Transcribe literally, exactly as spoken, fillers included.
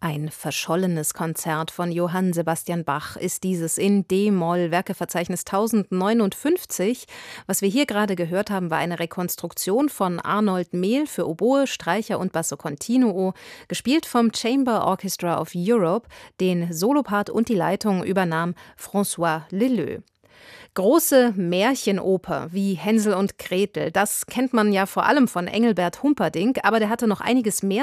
Ein verschollenes Konzert von Johann Sebastian Bach ist dieses in D-Moll, Werkeverzeichnis tausendneunundfünfzig. Was wir hier gerade gehört haben, war eine Rekonstruktion von Arnold Mehl für Oboe, Streicher und Basso Continuo, gespielt vom Chamber Orchestra of Europe. Den Solopart und die Leitung übernahm François Leleux. Große Märchenoper wie Hänsel und Gretel, das kennt man ja vor allem von Engelbert Humperdinck, aber der hatte noch einiges mehr